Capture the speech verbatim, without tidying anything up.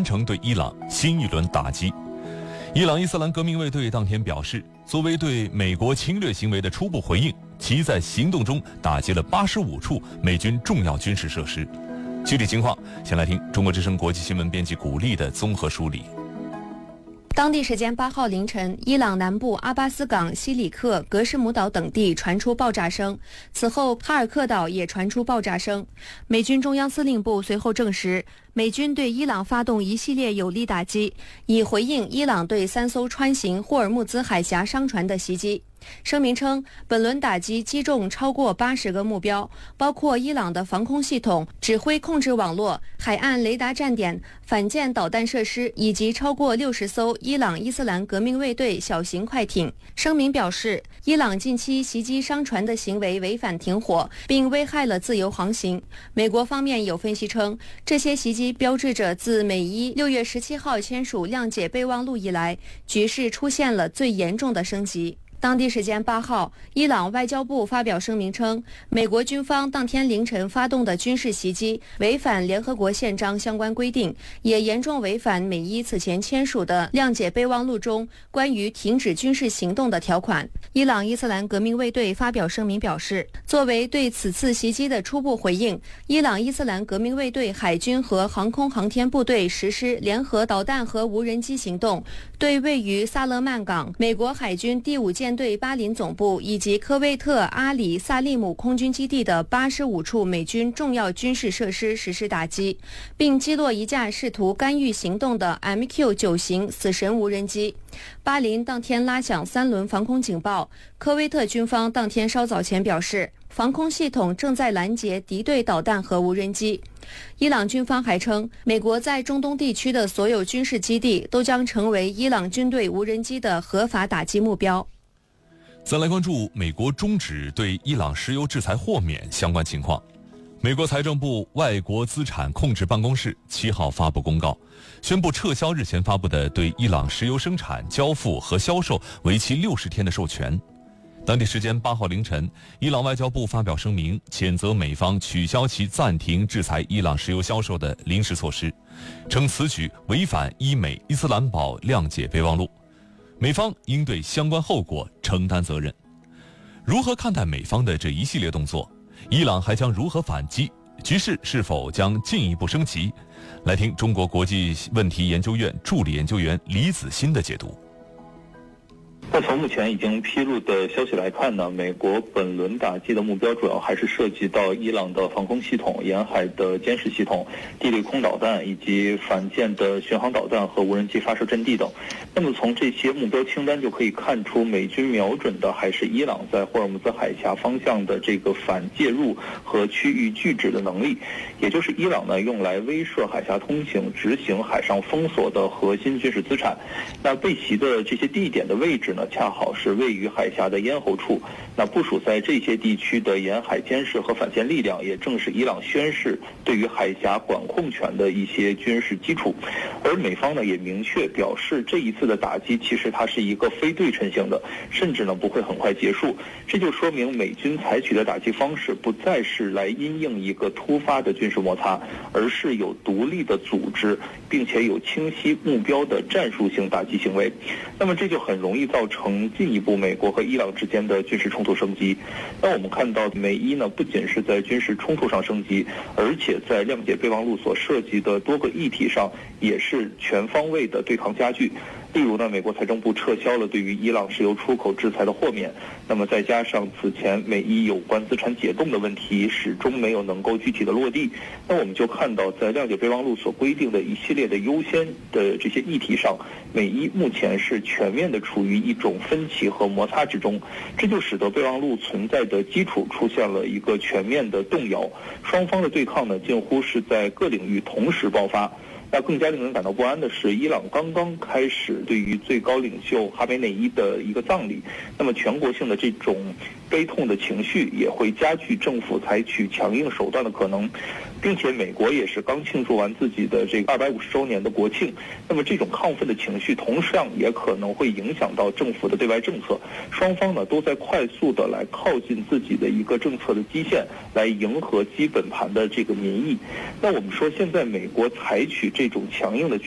完成对伊朗新一轮打击。伊朗伊斯兰革命卫队当天表示，作为对美国侵略行为的初步回应，其在行动中打击了八十五处美军重要军事设施。具体情况，先来听中国之声国际新闻编辑古丽的综合梳理。 当地时间八号凌晨，伊朗南部阿巴斯港、西里克、格什姆岛等地传出爆炸声，此后哈尔克岛也传出爆炸声。美军中央司令部随后证实，美军对伊朗发动一系列有力打击，以回应伊朗对三艘穿行霍尔木兹海峡商船的袭击。声明称，本轮打击击中超过八十个目标，包括伊朗的防空系统、指挥控制网络、海岸雷达站点、反舰导弹设施以及超过六十艘伊朗伊斯兰革命卫队小型快艇。声明表示，伊朗近期袭击商船的行为违反停火，并危害了自由航行。美国方面有分析称，这些袭击标志着自美伊六月十七号签署谅解备忘录以来，局势出现了最严重的升级。当地时间八号，伊朗外交部发表声明称，美国军方当天凌晨发动的军事袭击违反联合国宪章相关规定，也严重违反美伊此前签署的谅解备忘录中关于停止军事行动的条款。伊朗伊斯兰革命卫队发表声明表示，作为对此次袭击的初步回应，伊朗伊斯兰革命卫队海军和航空航天部队实施联合导弹和无人机行动，对位于萨勒曼港美国海军第五舰队巴林总部以及科威特阿里萨利姆空军基地的八十五处美军重要军事设施实施打击，并击落一架试图干预行动的 M Q 九 型死神无人机。巴林当天拉响三轮防空警报。科威特军方当天稍早前表示，防空系统正在拦截敌对导弹和无人机。伊朗军方还称，美国在中东地区的所有军事基地都将成为伊朗军队无人机的合法打击目标。 再来关注美国终止对伊朗石油制裁豁免相关情况。美国财政部外国资产控制办公室七号发布公告，宣布撤销日前发布的对伊朗石油生产、交付和销售为期六十天的授权。当地时间八号凌晨，伊朗外交部发表声明，谴责美方取消其暂停制裁伊朗石油销售的临时措施，称此举违反伊美伊斯兰堡谅解备忘录，美方应对相关后果承担责任。如何看待美方的这一系列动作？伊朗还将如何反击？局势是否将进一步升级？来听中国国际问题研究院助理研究员李子欣的解读。 那从目前已经披露的消息来看呢，美国本轮打击的目标主要还是涉及到伊朗的防空系统、沿海的监视系统、地对空导弹以及反舰的巡航导弹和无人机发射阵地等。那么从这些目标清单就可以看出，美军瞄准的还是伊朗在霍尔木兹海峡方向的这个反介入和区域拒止的能力，也就是伊朗呢用来威慑海峡通行、执行海上封锁的核心军事资产。那被袭的这些地点的位置呢，恰好是位于海峡的咽喉处。那部署在这些地区的沿海监视和反舰力量，也正是伊朗宣示对于海峡管控权的一些军事基础。而美方呢，也明确表示，这一次的打击其实它是一个非对称性的，甚至呢不会很快结束。这就说明美军采取的打击方式不再是来因应一个突发的军事摩擦，而是有独立的组织，并且有清晰目标的战术性打击行为。那么这就很容易造成进一步美国和伊朗之间的军事冲突升级。那我们看到美伊呢不仅是在军事冲突上升级，而且在谅解备忘录所涉及的多个议题上也是全方位的对抗加剧。例如呢，美国财政部撤销了对于伊朗石油出口制裁的豁免，那么再加上此前美伊有关资产解冻的问题始终没有能够具体的落地，那我们就看到在谅解备忘录所规定的一系列的优先的这些议题上，美伊目前是全面的处于一种分歧和摩擦之中，这就使得备忘录存在的基础出现了一个全面的动摇，双方的对抗呢近乎是在各领域同时爆发。那更加令人感到不安的是，伊朗刚刚开始对于最高领袖哈梅内伊的一个葬礼，那么全国性的这种悲痛的情绪也会加剧政府采取强硬手段的可能，并且美国也是刚庆祝完自己的这个二百五十周年的国庆，那么这种亢奋的情绪同样也可能会影响到政府的对外政策，双方呢都在快速的来靠近自己的一个政策的基线，来迎合基本盘的这个民意。那我们说现在美国采取这种强硬的